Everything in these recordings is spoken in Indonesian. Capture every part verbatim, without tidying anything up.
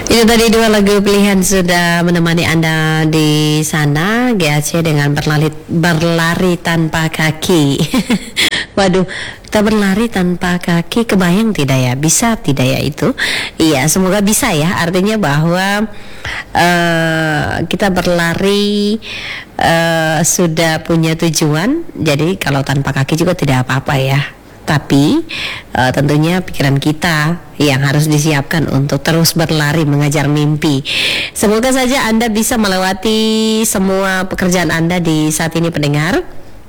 Itu tadi dua lagu pilihan sudah menemani Anda di sana. G A C dengan berlari, berlari tanpa kaki. Waduh, kita berlari tanpa kaki, kebayang tidak ya? Bisa tidak ya itu? Iya, semoga bisa ya. Artinya bahwa uh, kita berlari uh, sudah punya tujuan. Jadi kalau tanpa kaki juga tidak apa-apa ya. Tapi uh, tentunya pikiran kita yang harus disiapkan untuk terus berlari mengejar mimpi. Semoga saja Anda bisa melewati semua pekerjaan Anda di saat ini pendengar,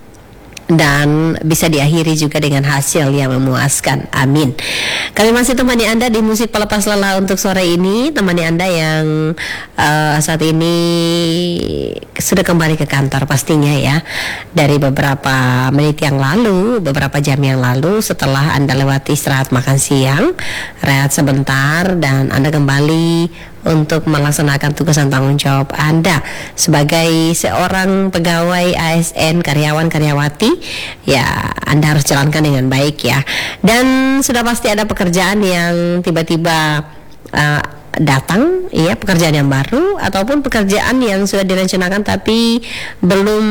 dan bisa diakhiri juga dengan hasil yang memuaskan. Amin. Kami masih temani Anda di musik pelepas lelah untuk sore ini. Temani Anda yang uh, saat ini sudah kembali ke kantor pastinya ya. Dari beberapa menit yang lalu, beberapa jam yang lalu, setelah Anda lewati istirahat makan siang, rehat sebentar, dan Anda kembali untuk melaksanakan tugas dan tanggung jawab Anda sebagai seorang pegawai A S N, karyawan-karyawati. Ya, Anda harus jalankan dengan baik ya. Dan sudah pasti ada pekerjaan yang tiba-tiba uh, datang, ya, pekerjaan yang baru ataupun pekerjaan yang sudah direncanakan tapi belum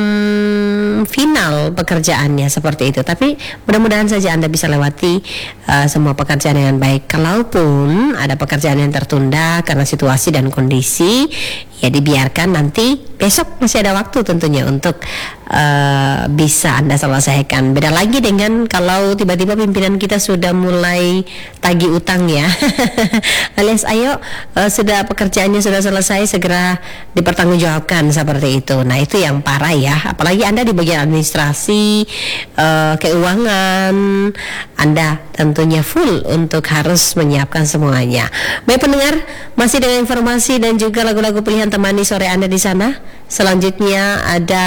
final pekerjaannya, seperti itu. Tapi mudah-mudahan saja Anda bisa lewati uh, semua pekerjaan dengan baik. Kalaupun ada pekerjaan yang tertunda karena situasi dan kondisi, ya dibiarkan, nanti besok masih ada waktu tentunya untuk uh, bisa Anda selesaikan. Beda lagi dengan kalau tiba-tiba pimpinan kita sudah mulai tagih utang ya. Alias ayo uh, sudah pekerjaannya sudah selesai, segera dipertanggungjawabkan, seperti itu. Nah, itu yang parah ya. Apalagi Anda di bagian administrasi, uh, keuangan, Anda tentunya full untuk harus menyiapkan semuanya. Baik pendengar, masih dengan informasi dan juga lagu-lagu pilihan temani sore Anda di sana. Selanjutnya ada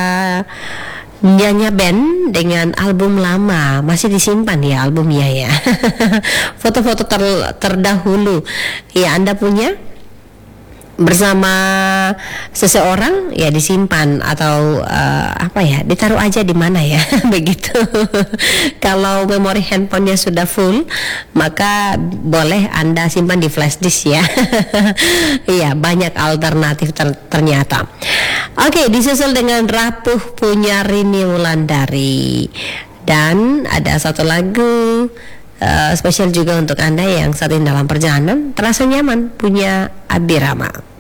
Nyanya Band dengan album lama, masih disimpan ya albumnya ya. Foto-foto ter, terdahulu ya Anda punya bersama seseorang, ya disimpan atau uh, apa ya, ditaruh aja di mana ya. Begitu. Kalau memori handphonenya sudah full, maka boleh Anda simpan di flash disk ya. Iya, banyak alternatif ter ternyata. Oke, disusul dengan Rapuh punya Rini Wulandari, dan ada satu lagu uh, spesial juga untuk Anda yang saat ini dalam perjalanan, terasa nyaman, punya Abi Rama.